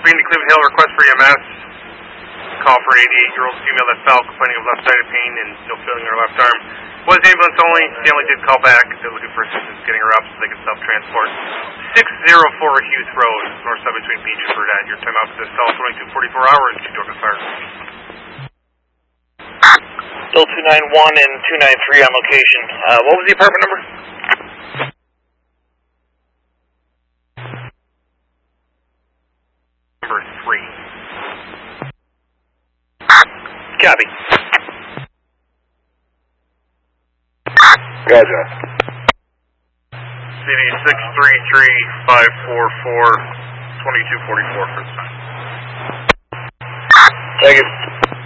Green to Cleveland Hill, request for EMS. Call for 88-year-old female that fell, complaining of left-sided pain and no feeling in her left arm. Was ambulance only. Family did call back. They're looking for assistance getting her up so they can self-transport. 604 Hughes Road, north side between Beach and Burdett. Your time out for this call, 2244 hours. You took a fire. Still 291 and 293 on location. What was the apartment number? Number 3. Copy. Gotcha. CD 633-544-2244 for this time. Thank you.